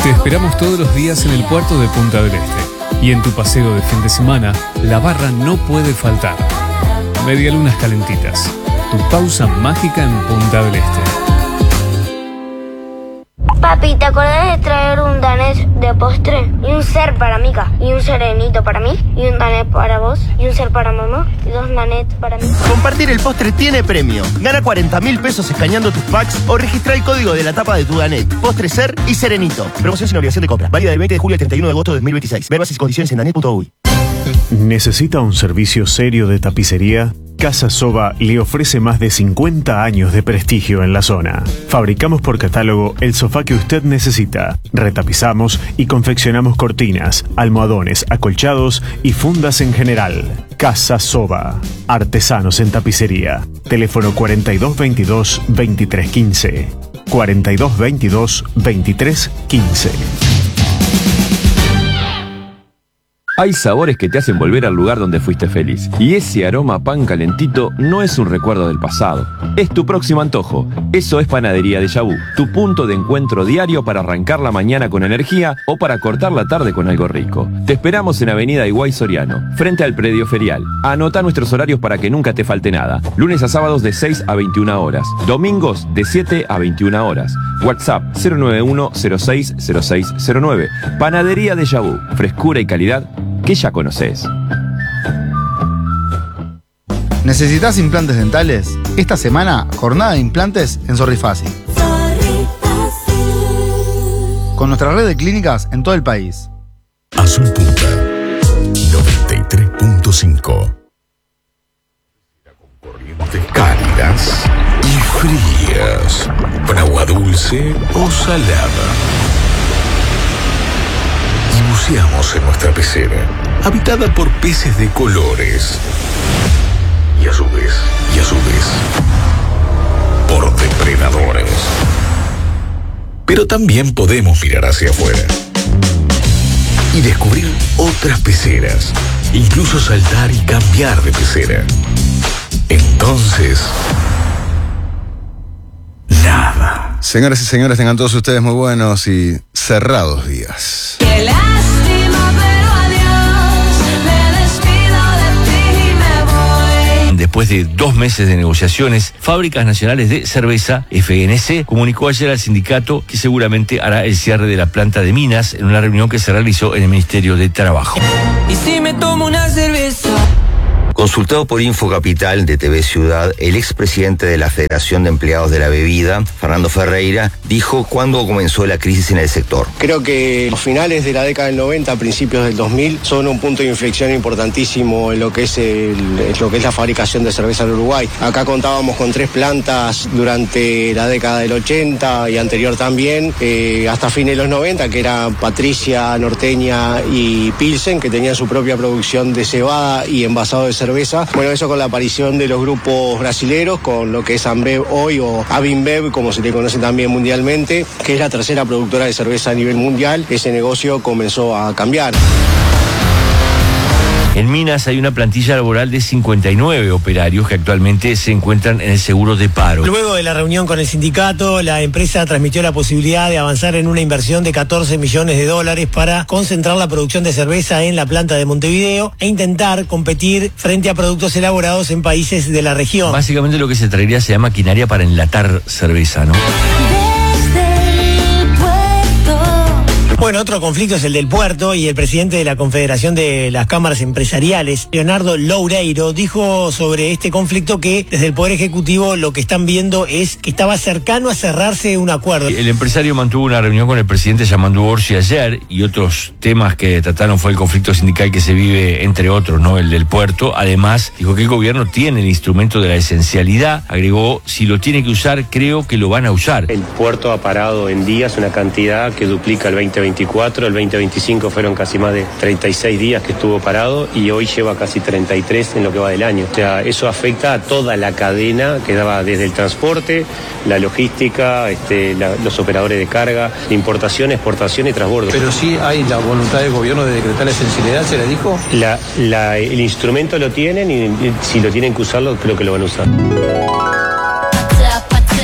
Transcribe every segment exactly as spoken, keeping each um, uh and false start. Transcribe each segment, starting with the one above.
Te esperamos todos los días en el puerto de Punta del Este. Y en tu paseo de fin de semana, la barra no puede faltar. Medialunas calentitas. Tu pausa mágica en Punta del Este. Papi, ¿te acordás de traer un danés de postre? Y un ser para Mica, y un serenito para mí, y un danés para vos, y un ser para mamá, y dos danés para mí. Compartir el postre tiene premio. Gana cuarenta mil pesos escaneando tus packs o registra el código de la tapa de tu danés, postre, ser y serenito. Promoción sin obligación de compra. Válida del veinte de julio al treinta y uno de agosto de dos mil veintiséis. Ver bases y condiciones en danet punto uy. ¿Necesita un servicio serio de tapicería? Casa Soba le ofrece más de cincuenta años de prestigio en la zona. Fabricamos por catálogo el sofá que usted necesita. Retapizamos y confeccionamos cortinas, almohadones, acolchados y fundas en general. Casa Soba. Artesanos en tapicería. Teléfono cuarenta y dos veintidós veintitrés quince. cuarenta y dos veintidós veintitrés quince. Hay sabores que te hacen volver al lugar donde fuiste feliz. Y ese aroma a pan calentito no es un recuerdo del pasado. Es tu próximo antojo. Eso es Panadería Déjà Vu, tu punto de encuentro diario para arrancar la mañana con energía o para cortar la tarde con algo rico. Te esperamos en Avenida Higuay Soriano, frente al predio ferial. Anota nuestros horarios para que nunca te falte nada. Lunes a sábados de seis a veintiuna horas. Domingos de siete a veintiuna horas. WhatsApp cero nueve uno cero seis cero seis cero nueve. Panadería Déjà Vu, frescura y calidad que ya conoces. ¿Necesitas implantes dentales? Esta semana, jornada de implantes en Sorrifácil. Con nuestra red de clínicas en todo el país. Azul Punta noventa y tres punto cinco. Con corrientes cálidas y frías, con agua dulce o salada. Buceamos en nuestra pecera, habitada por peces de colores. Y a su vez, y a su vez, por depredadores. Pero también podemos mirar hacia afuera y descubrir otras peceras, incluso saltar y cambiar de pecera. Entonces, nada. Señoras y señores, tengan todos ustedes muy buenos y cerrados días. Qué lástima, pero adiós, me despido de ti y me voy. Después de dos meses de negociaciones, Fábricas Nacionales de Cerveza, F N C, comunicó ayer al sindicato que seguramente hará el cierre de la planta de Minas en una reunión que se realizó en el Ministerio de Trabajo. Y si me tomo una cerveza. Consultado por Infocapital de T V Ciudad, el expresidente de la Federación de Empleados de la Bebida, Fernando Ferreira, dijo cuándo comenzó la crisis en el sector. Creo que los finales de la década del noventa, principios del dos mil, son un punto de inflexión importantísimo en lo que es, el, en lo que es la fabricación de cerveza en Uruguay. Acá contábamos con tres plantas durante la década del ochenta y anterior también, eh, hasta fines de los noventa, que eran Patricia, Norteña y Pilsen, que tenían su propia producción de cebada y envasado de cerveza. Bueno, eso con la aparición de los grupos brasileros, con lo que es Ambev hoy o Abinbev, como se le conoce también mundialmente, que es la tercera productora de cerveza a nivel mundial, ese negocio comenzó a cambiar. En Minas hay una plantilla laboral de cincuenta y nueve operarios que actualmente se encuentran en el seguro de paro. Luego de la reunión con el sindicato, la empresa transmitió la posibilidad de avanzar en una inversión de catorce millones de dólares para concentrar la producción de cerveza en la planta de Montevideo e intentar competir frente a productos elaborados en países de la región. Básicamente lo que se traería se llama maquinaria para enlatar cerveza, ¿no? Bueno, otro conflicto es el del puerto y el presidente de la Confederación de las Cámaras Empresariales, Leonardo Loureiro, dijo sobre este conflicto que desde el Poder Ejecutivo lo que están viendo es que estaba cercano a cerrarse un acuerdo. El empresario mantuvo una reunión con el presidente Yamandu Orsi ayer y otros temas que trataron fue el conflicto sindical que se vive, entre otros, ¿no? El del puerto. Además, dijo que el gobierno tiene el instrumento de la esencialidad. Agregó, si lo tiene que usar, creo que lo van a usar. El puerto ha parado en días una cantidad que duplica el veinte veinticuatro, el veinte veinticinco fueron casi más de treinta y seis días que estuvo parado y hoy lleva casi treinta y tres en lo que va del año. O sea, eso afecta a toda la cadena que daba desde el transporte, la logística, este, la, los operadores de carga, importación, exportación y transbordo. Pero sí hay la voluntad del gobierno de decretar la esencialidad, ¿se le dijo? La, la, el instrumento lo tienen y, y si lo tienen que usarlo, creo que lo van a usar.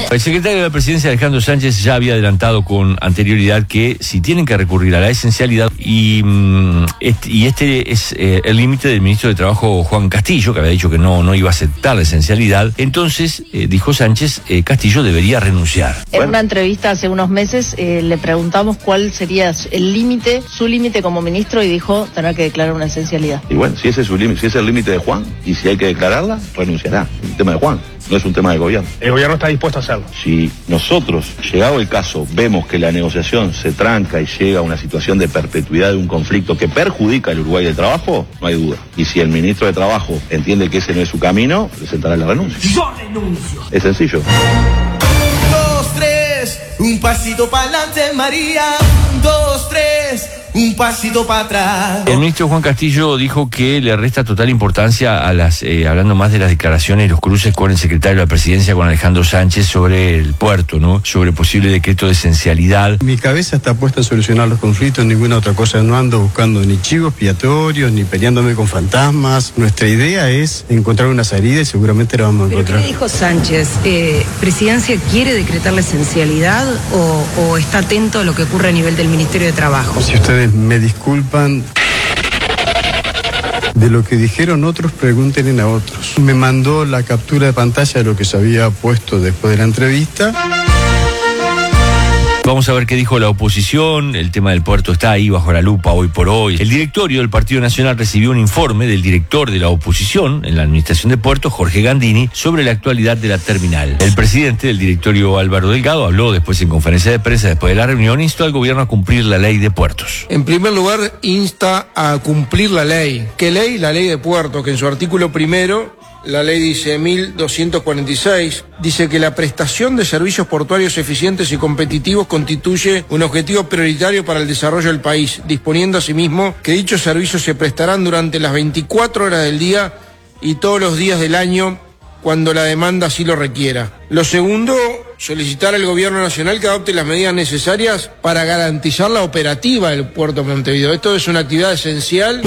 El secretario de la Presidencia, Alejandro Sánchez, ya había adelantado con anterioridad que si tienen que recurrir a la esencialidad, y, este, y este es eh, el límite del ministro de Trabajo, Juan Castillo, que había dicho que no, no iba a aceptar la esencialidad, entonces, eh, dijo Sánchez, eh, Castillo debería renunciar. En una entrevista hace unos meses eh, le preguntamos cuál sería el límite, su límite como ministro, y dijo tener que declarar una esencialidad. Y bueno, si ese es su límite, si ese es el límite de Juan, y si hay que declararla, renunciará. El tema de Juan. No es un tema de gobierno. El gobierno está dispuesto a hacerlo. Si nosotros, llegado el caso, vemos que la negociación se tranca y llega a una situación de perpetuidad de un conflicto que perjudica al Uruguay del trabajo, no hay duda. Y si el ministro de Trabajo entiende que ese no es su camino, presentará la renuncia. Yo renuncio. Es sencillo. Dos, tres, un pasito para adelante, María. Dos, tres, un pasito para atrás. El ministro Juan Castillo dijo que le resta total importancia a las, eh, hablando más de las declaraciones y los cruces con el secretario de la Presidencia, con Alejandro Sánchez, sobre el puerto, ¿no? Sobre posible decreto de esencialidad. Mi cabeza está puesta a solucionar los conflictos, ninguna otra cosa. No ando buscando ni chivos expiatorios, ni peleándome con fantasmas. Nuestra idea es encontrar una salida y seguramente la vamos a ¿Pero encontrar. qué dijo Sánchez? Eh, ¿Presidencia quiere decretar la esencialidad o, o está atento a lo que ocurre a nivel del Ministerio de Trabajo? Si ustedes me disculpan, de lo que dijeron otros, pregúntenle a otros. Me mandó la captura de pantalla de lo que se había puesto después de la entrevista. Vamos a ver qué dijo la oposición. El tema del puerto está ahí bajo la lupa hoy por hoy. El directorio del Partido Nacional recibió un informe del director de la oposición en la administración de puertos, Jorge Gandini, sobre la actualidad de la terminal. El presidente del directorio, Álvaro Delgado, habló después en conferencia de prensa después de la reunión, instó al gobierno a cumplir la ley de puertos. En primer lugar, insta a cumplir la ley. ¿Qué ley? La ley de puertos, que en su artículo primero, la ley dice mil doscientos cuarenta y seis, dice que la prestación de servicios portuarios eficientes y competitivos constituye un objetivo prioritario para el desarrollo del país, disponiendo asimismo que dichos servicios se prestarán durante las veinticuatro horas del día y todos los días del año cuando la demanda así lo requiera. Lo segundo, solicitar al Gobierno Nacional que adopte las medidas necesarias para garantizar la operativa del puerto de Montevideo. Esto es una actividad esencial.